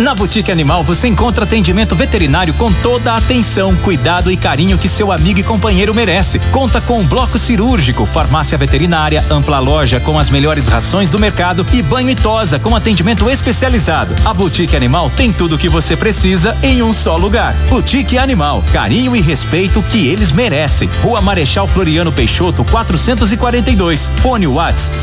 Na Boutique Animal você encontra atendimento veterinário com toda a atenção, cuidado e carinho que seu amigo e companheiro merece. Conta com um bloco cirúrgico, farmácia veterinária, ampla loja com as melhores rações do mercado e banho e tosa com atendimento especializado. A Boutique Animal tem tudo o que você precisa em um só lugar. Boutique Animal, carinho e respeito que eles merecem. Rua Marechal Floriano Peixoto, 442. Fone WhatsApp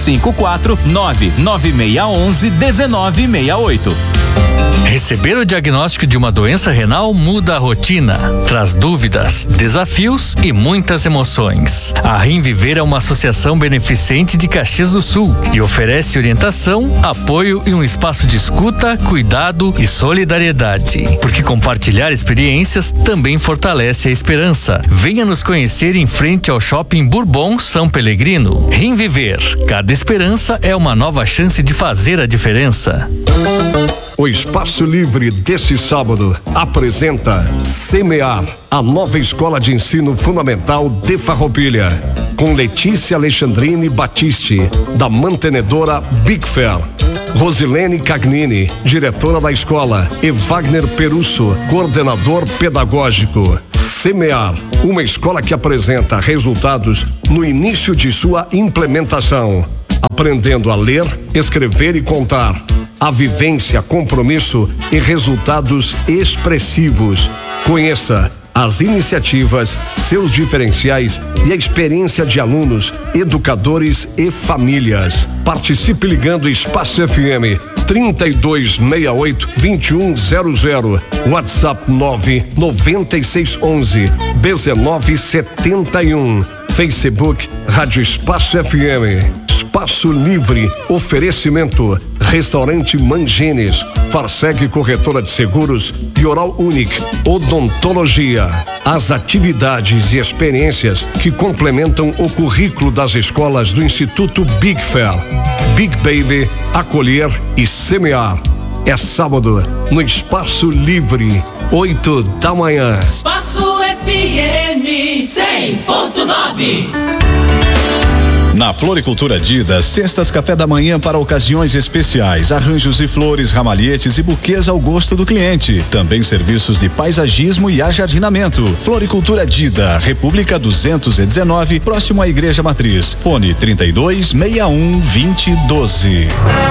54996111968. Receber o diagnóstico de uma doença renal muda a rotina, traz dúvidas, desafios e muitas emoções. A Rinviver é uma associação beneficente de Caxias do Sul e oferece orientação, apoio e um espaço de escuta, cuidado e solidariedade. Porque compartilhar experiências também fortalece a esperança. Venha nos conhecer em frente ao Shopping Bourbon São Pelegrino. Rinviver, cada esperança é uma nova chance de fazer a diferença. O Espaço Livre desse sábado apresenta Semear, a nova escola de ensino fundamental de Farroupilha, com Letícia Alexandrine Batiste, da mantenedora Big Fair, Rosilene Cagnini, diretora da escola, e Wagner Perusso, coordenador pedagógico. Semear, uma escola que apresenta resultados no início de sua implementação, aprendendo a ler, escrever e contar. A vivência, compromisso e resultados expressivos. Conheça as iniciativas, seus diferenciais e a experiência de alunos, educadores e famílias. Participe ligando Espaço FM 3268-2100, WhatsApp 99611-1971, Facebook Rádio Espaço FM. Espaço Livre, oferecimento Restaurante Mangines, Farseg Corretora de Seguros e Oral Unique Odontologia. As atividades e experiências que complementam o currículo das escolas do Instituto Big Fair. Big Baby, acolher e semear. É sábado no Espaço Livre, 8 da manhã. Espaço FM 100.9. Na Floricultura Dida, cestas café da manhã para ocasiões especiais, arranjos e flores, ramalhetes e buquês ao gosto do cliente. Também serviços de paisagismo e ajardinamento. Floricultura Dida, República 219, próximo à Igreja Matriz. Fone 3261-2012.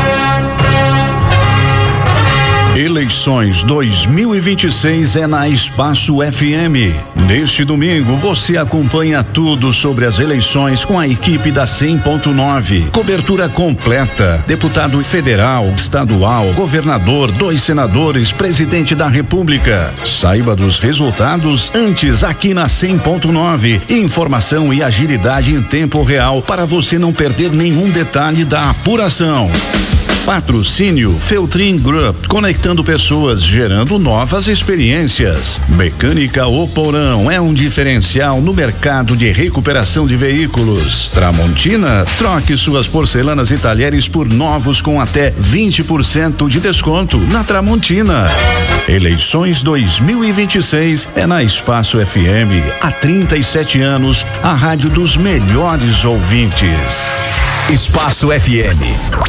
Eleições 2026 é na Espaço FM. Neste domingo você acompanha tudo sobre as eleições com a equipe da 100.9. Cobertura completa. Deputado federal, estadual, governador, 2 senadores, presidente da República. Saiba dos resultados antes aqui na 100.9. Informação e agilidade em tempo real para você não perder nenhum detalhe da apuração. Patrocínio Feltrin Group, conectando pessoas, gerando novas experiências. Mecânica Oporão é um diferencial no mercado de recuperação de veículos. Tramontina, troque suas porcelanas e talheres por novos com até 20% de desconto na Tramontina. Eleições 2026 é na Espaço FM. Há 37 anos, a rádio dos melhores ouvintes. Espaço FM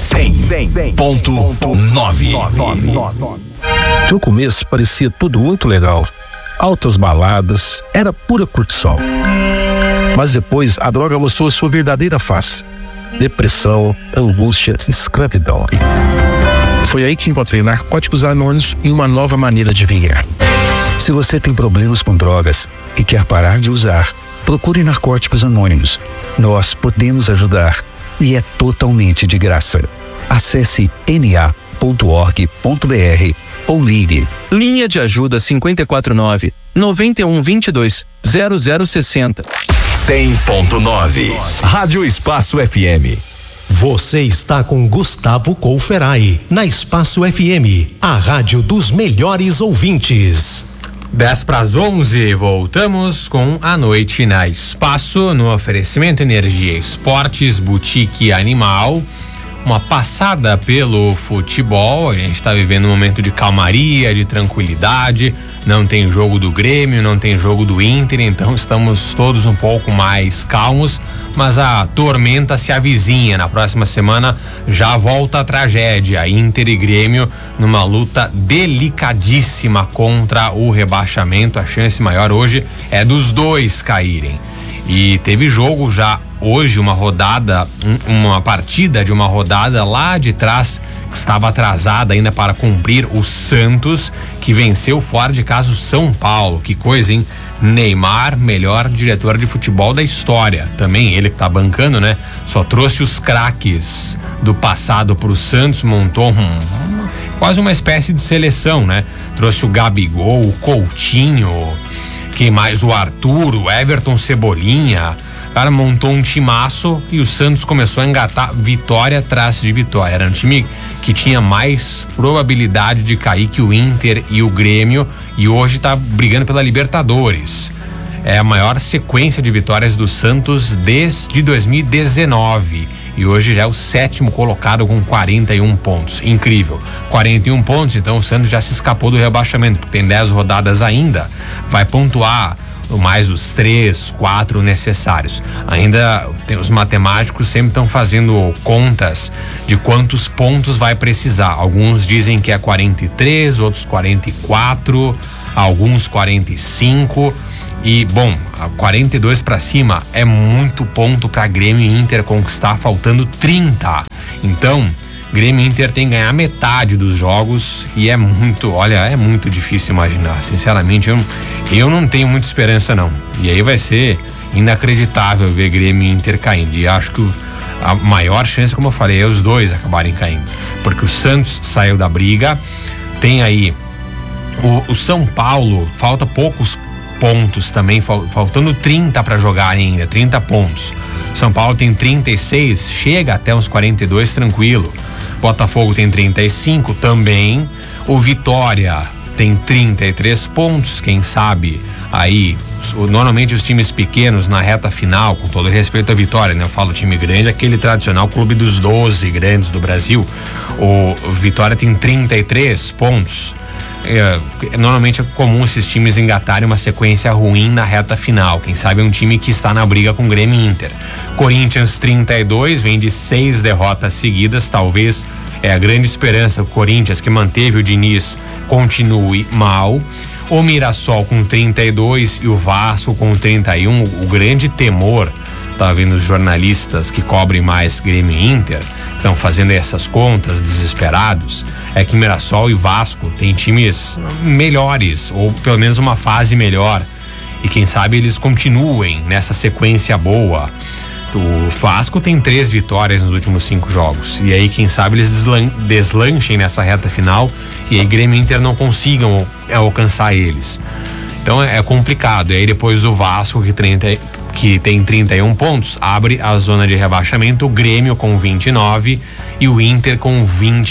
100.9. No começo parecia tudo muito legal. Altas baladas, era pura curtição. Mas depois a droga mostrou sua verdadeira face: depressão, angústia, escravidão. Foi aí que encontrei Narcóticos Anônimos e uma nova maneira de viver. Se você tem problemas com drogas e quer parar de usar, procure Narcóticos Anônimos. Nós podemos ajudar. E é totalmente de graça. Acesse na.org.br ou ligue. Linha de ajuda 549-9122-0060. 100.9. Rádio Espaço FM. Você está com Gustavo Couferai na Espaço FM, a rádio dos melhores ouvintes. 10:11, voltamos com a noite na Espaço, no oferecimento Energia Esportes, Boutique Animal, uma passada pelo futebol. A gente está vivendo um momento de calmaria, de tranquilidade. Não tem jogo do Grêmio, não tem jogo do Inter, então estamos todos um pouco mais calmos, mas a tormenta se avizinha. Na próxima semana já volta a tragédia. Inter e Grêmio numa luta delicadíssima contra o rebaixamento. A chance maior hoje é dos dois caírem. E teve jogo já hoje, uma partida de uma rodada lá de trás, que estava atrasada ainda para cumprir, o Santos, que venceu fora de casa o São Paulo. Que coisa, hein? Neymar, melhor diretor de futebol da história. Também ele que tá bancando, né? Só trouxe os craques do passado pro Santos, montou quase uma espécie de seleção, né? Trouxe o Gabigol, o Coutinho, quem mais? O Arthur, o Everton, Cebolinha. O cara montou um timaço e o Santos começou a engatar vitória atrás de vitória. Era um time que tinha mais probabilidade de cair que o Inter e o Grêmio, e hoje tá brigando pela Libertadores. É a maior sequência de vitórias do Santos desde 2019. E hoje já é o 7º colocado com 41 pontos. Incrível. 41 pontos, então o Santos já se escapou do rebaixamento, porque tem 10 rodadas ainda. Vai pontuar mais os 3, 4 necessários. Ainda tem, os matemáticos sempre estão fazendo contas de quantos pontos vai precisar. Alguns dizem que é 43, outros 44, alguns 45. E, bom, 42 para cima é muito ponto para Grêmio e Inter conquistar, faltando 30. Então, Grêmio e Inter tem que ganhar metade dos jogos e é muito difícil imaginar. Sinceramente, eu não tenho muita esperança, não. E aí vai ser inacreditável ver Grêmio e Inter caindo. E acho que a maior chance, como eu falei, é os dois acabarem caindo. Porque o Santos saiu da briga, tem aí o São Paulo, falta poucos pontos também, faltando 30 para jogar ainda, 30 pontos. São Paulo tem 36, chega até uns 42 tranquilo. Botafogo tem 35 também. O Vitória tem 33 pontos, quem sabe aí, normalmente os times pequenos na reta final, com todo respeito à Vitória, né? Eu falo time grande, aquele tradicional clube dos 12 grandes do Brasil. O Vitória tem 33 pontos. Normalmente é comum esses times engatarem uma sequência ruim na reta final. Quem sabe é um time que está na briga com Grêmio e Inter. Corinthians 32, vem de 6 derrotas seguidas. Talvez é a grande esperança. O Corinthians, que manteve o Diniz, continue mal. O Mirassol com 32 e o Vasco com 31. O grande temor, tá vendo os jornalistas que cobrem mais Grêmio e Inter, estão fazendo essas contas desesperados, é que Mirassol e Vasco têm times melhores, ou pelo menos uma fase melhor, e quem sabe eles continuem nessa sequência boa. O Vasco tem 3 vitórias nos últimos 5 jogos, e aí quem sabe eles deslanchem nessa reta final e aí Grêmio e Inter não consigam alcançar eles. Então é complicado. E aí depois do Vasco, que tem 31 pontos, abre a zona de rebaixamento, o Grêmio com 29 e o Inter com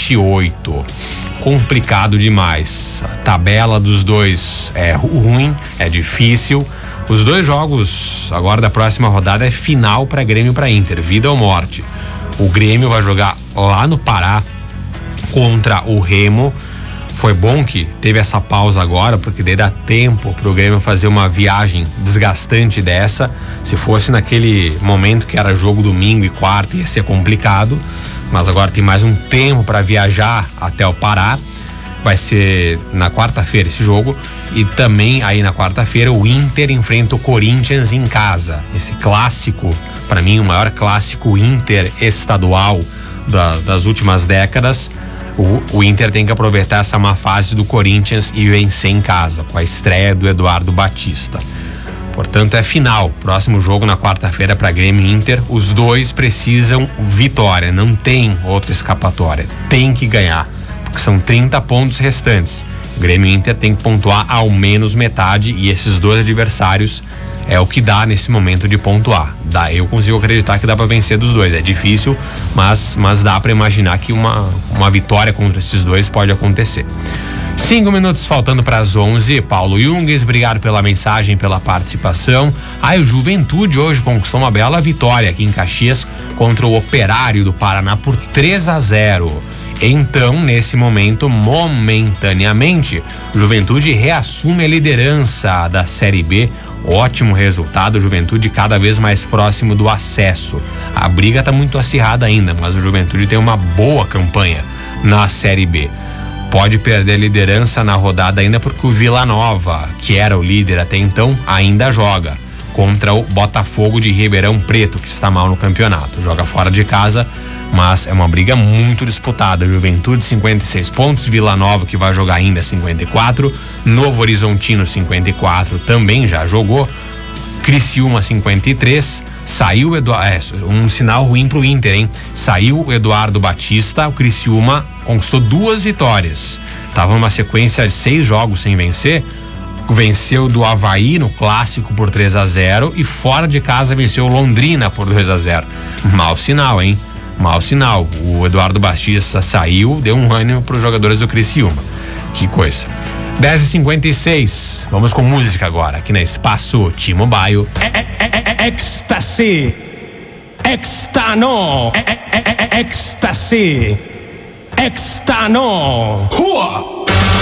28. Complicado demais. A tabela dos dois é ruim, é difícil. Os 2 jogos agora da próxima rodada é final para Grêmio e para Inter, vida ou morte. O Grêmio vai jogar lá no Pará contra o Remo. Foi bom que teve essa pausa agora, porque daí dá tempo pro Grêmio fazer uma viagem desgastante dessa. Se fosse naquele momento que era jogo domingo e quarta, ia ser complicado, mas agora tem mais um tempo para viajar até o Pará. Vai ser na quarta-feira esse jogo, e também aí na quarta-feira o Inter enfrenta o Corinthians em casa. Esse clássico, para mim o maior clássico interestadual das últimas décadas. O Inter tem que aproveitar essa má fase do Corinthians e vencer em casa, com a estreia do Eduardo Batista. Portanto, é final. Próximo jogo na quarta-feira para Grêmio e Inter. Os dois precisam vitória, não tem outra escapatória. Tem que ganhar, porque são 30 pontos restantes. Grêmio e Inter tem que pontuar ao menos metade, e esses 2 adversários é o que dá nesse momento de pontuar. Eu consigo acreditar que dá para vencer dos 2. É difícil, mas dá para imaginar que uma vitória contra esses 2 pode acontecer. 5 minutos faltando para as 11. Paulo Junges, obrigado pela mensagem, pela participação. O Juventude hoje conquistou uma bela vitória aqui em Caxias contra o Operário do Paraná por 3-0. Então, nesse momento, momentaneamente, o Juventude reassume a liderança da Série B. Ótimo resultado, Juventude cada vez mais próximo do acesso. A briga está muito acirrada ainda, mas o Juventude tem uma boa campanha na Série B. Pode perder a liderança na rodada ainda porque o Vila Nova, que era o líder até então, ainda joga contra o Botafogo de Ribeirão Preto, que está mal no campeonato. Joga fora de casa, mas é uma briga muito disputada. Juventude 56 pontos, Vila Nova, que vai jogar ainda, 54, Novo Horizontino 54, também já jogou, Criciúma 53, saiu um sinal ruim pro Inter, hein? Saiu o Eduardo Batista, o Criciúma conquistou 2 vitórias. Tava numa sequência de 6 jogos sem vencer. Venceu do Avaí no clássico por 3-0 e fora de casa venceu o Londrina por 2-0. Mau sinal, hein? Mau sinal. O Eduardo Batista saiu, deu um ânimo pros jogadores do Criciúma. Que coisa. 10h56. Vamos com música agora, aqui na Espaço T-Mobile. Ecstasy. Extano. Ecstasy. Extano. Rua.